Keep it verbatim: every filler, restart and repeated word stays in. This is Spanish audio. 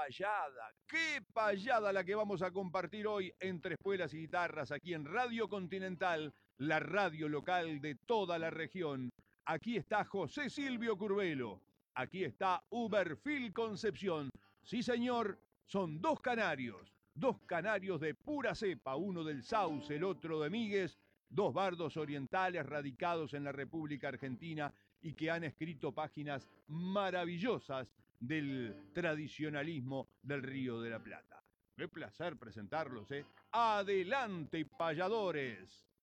payada, qué payada la que vamos a compartir hoy entre espuelas y guitarras aquí en Radio Continental, la radio local de toda la región. Aquí está José Silvio Curvelo, aquí está Uberfil Concepción. Sí, señor, son dos canarios, dos canarios de pura cepa, uno del Sauce, el otro de Míguez, dos bardos orientales radicados en la República Argentina y que han escrito páginas maravillosas del tradicionalismo del Río de la Plata. Qué placer presentarlos, ¿eh? ¡Adelante, payadores!